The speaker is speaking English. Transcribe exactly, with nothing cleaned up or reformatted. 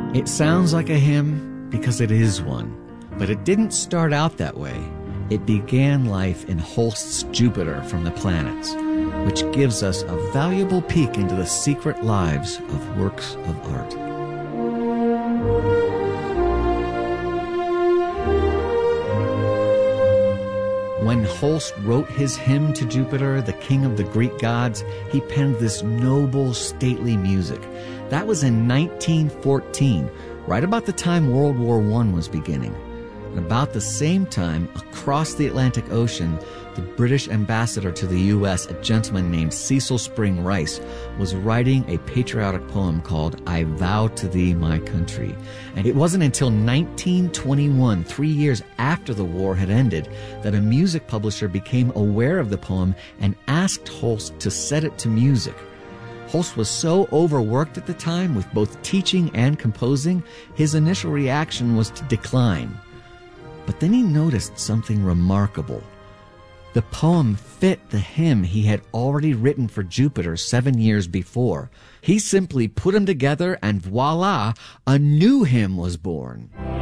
It sounds like a hymn because it is one, but it didn't start out that way. It began life in Holst's Jupiter from the Planets, which gives us a valuable peek into the secret lives of works of art. When Holst wrote his hymn to Jupiter, the king of the Greek gods, he penned this noble, stately music. That was in nineteen fourteen, right about the time World War One was beginning. And about the same time, across the Atlantic Ocean, the British ambassador to the U S, a gentleman named Cecil Spring Rice, was writing a patriotic poem called I Vow to Thee, My Country. And it wasn't until nineteen twenty-one, three years after the war had ended, that a music publisher became aware of the poem and asked Holst to set it to music. Holst was so overworked at the time with both teaching and composing, his initial reaction was to decline. But then he noticed something remarkable. The poem fit the hymn he had already written for Jupiter seven years before. He simply put them together and voila, a new hymn was born.